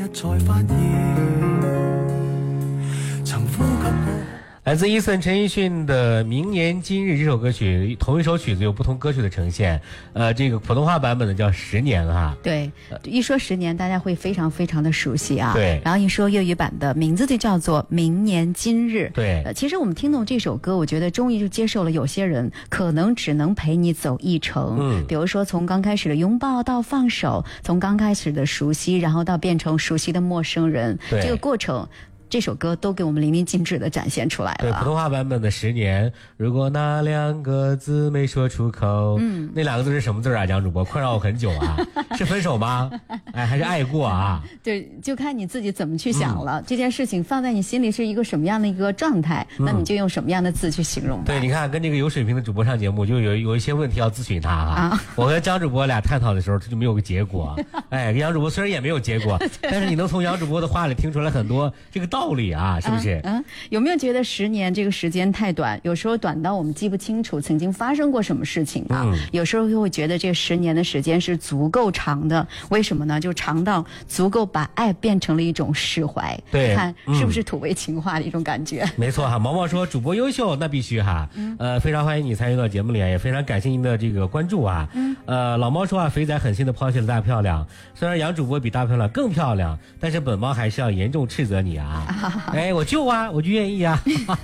来自伊森陈奕迅的《明年今日》这首歌曲，同一首曲子有不同歌曲的呈现。这个普通话版本的叫《10年》哈。 对，一说10年，大家会非常非常的熟悉啊。 对。 然后一说粤语版的名字就叫做《明年今日》。 对。 其实我们听懂这首歌，我觉得终于就接受了有些人可能只能陪你走一程。比如说从刚开始的拥抱到放手，从刚开始的熟悉，然后到变成熟悉的陌生人，这个过程。这首歌都给我们淋漓尽致地展现出来了。 对，普通话版本的10年，如果那2个字没说出口，那2个字是什么字啊？蒋主播困扰我很久啊，是分手吗？哎，还是爱过啊？ 对，就看你自己怎么去想了。这件事情放在你心里是一个什么样的一个状态，那你就用什么样的字去形容吧。 对，你看跟这个有水平的主播上节目，就有一些问题要咨询他啊。我和蒋主播俩探讨的时候，这就没有个结果。哎，杨主播虽然也没有结果，但是你能从杨主播的话里听出来很多这个道理啊，是不是？ 有没有觉得10年这个时间太短？有时候短到我们记不清楚曾经发生过什么事情啊。有时候又会觉得这10年的时间是足够长的。为什么呢？就长到足够把爱变成了一种释怀。 对， 看是不是土味情话的一种感觉？ 没错哈。毛毛说主播优秀，那必须哈。非常欢迎你参与到节目里，也非常感谢您的这个关注啊。老猫说啊，肥仔狠心的抛弃了大漂亮。虽然杨主播比大漂亮更漂亮，但是本猫还是要严重斥责你啊。哎，我就愿意啊。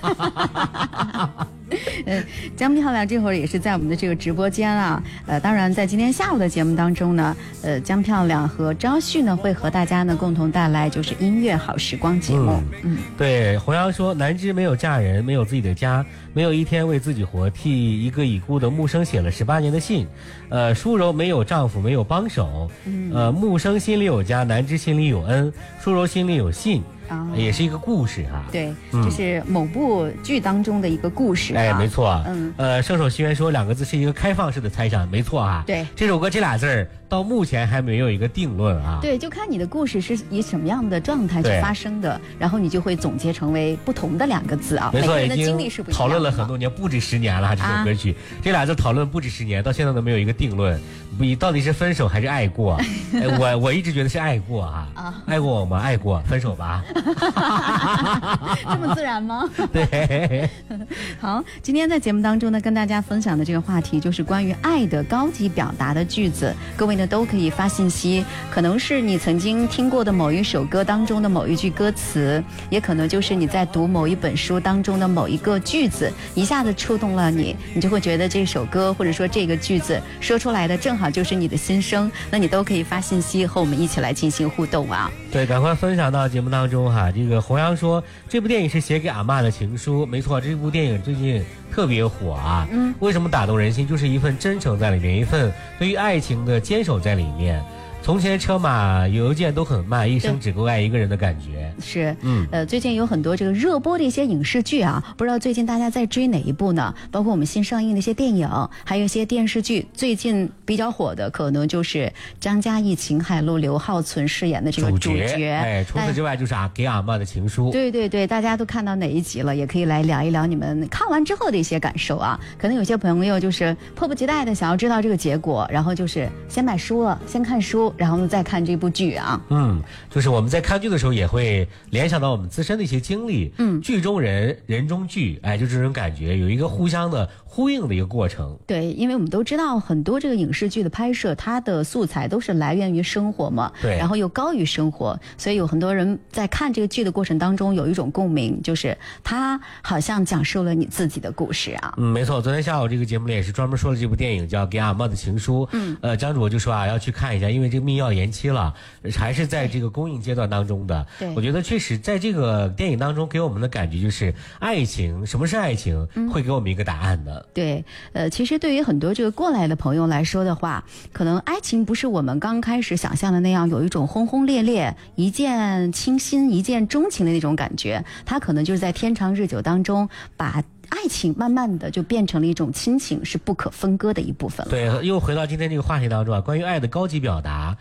江漂亮这会儿也是在我们的这个直播间啊。当然在今天下午的节目当中呢，江漂亮和张旭呢会和大家呢共同带来就是音乐好时光节目。 对，洪阳说南芝没有嫁人，没有自己的家，没有一天为自己活，替一个已故的木生写了18年的信。舒柔没有丈夫，没有帮手。木生心里有家，南芝心里有恩，舒柔心里有信。也是一个故事啊。 对，这是某部剧当中的一个故事。 哎，没错。圣手西元说2个字是一个开放式的猜想，没错啊。 对， 这首歌这俩字到目前还没有一个定论啊。 对，就看你的故事是以什么样的状态去发生的，然后你就会总结成为不同的2个字啊。 没错， 每个人的经历是不一样的。 讨论了很多年，不止10年了。这首歌曲，这俩字讨论不止10年，到现在都没有一个定论，到底是分手还是爱过？我一直觉得是爱过啊。爱过我吗？爱过，分手吧。 这么自然吗？ 对。 好，今天在节目当中呢，跟大家分享的这个话题就是关于爱的高级表达的句子。各位呢都可以发信息，可能是你曾经听过的某一首歌当中的某一句歌词，也可能就是你在读某一本书当中的某一个句子，一下子触动了你，你就会觉得这首歌或者说这个句子说出来的正好就是你的心声，那你都可以发信息和我们一起来进行互动啊。 对，赶快分享到节目当中哈。这个洪阳说这部电影是写给阿嬷的情书，没错，这部电影最近特别火啊。为什么打动人心？就是一份真诚在里面，一份对于爱情的坚守在里面。从前车马邮件都很慢，一生只够爱一个人的感觉。 是，最近有很多这个热播的一些影视剧啊，不知道最近大家在追哪一部呢？包括我们新上映的一些电影，还有一些电视剧，最近比较火的可能就是张嘉译、秦海璐、刘浩存饰演的这个主角。 哎，除此之外就是给阿嬷的情书。 对对对，大家都看到哪一集了？也可以来聊一聊你们看完之后的一些感受啊。可能有些朋友就是迫不及待的想要知道这个结果，然后就是先买书了，先看书。然后呢，再看这部剧啊。 就是我们在看剧的时候也会联想到我们自身的一些经历。剧中人，人中剧，哎，就这种感觉，有一个互相的呼应的一个过程。 对，因为我们都知道很多这个影视剧的拍摄，它的素材都是来源于生活嘛。 对。 然后又高于生活，所以有很多人在看这个剧的过程当中有一种共鸣，就是它好像讲述了你自己的故事啊。 没错，昨天下午这个节目里也是专门说了这部电影叫《给阿嬷的情书》。张主播就说啊，要去看一下，因为这个要延期了，还是在这个公映阶段当中的。 对， 我觉得确实在这个电影当中给我们的感觉就是爱情，什么是爱情，会给我们一个答案的。 对，其实对于很多这个过来的朋友来说的话，可能爱情不是我们刚开始想象的那样有一种轰轰烈烈、一见倾心、一见钟情的那种感觉，它可能就是在天长日久当中把爱情慢慢的就变成了一种亲情，是不可分割的一部分了。 对，又回到今天这个话题当中啊，关于爱的高级表达。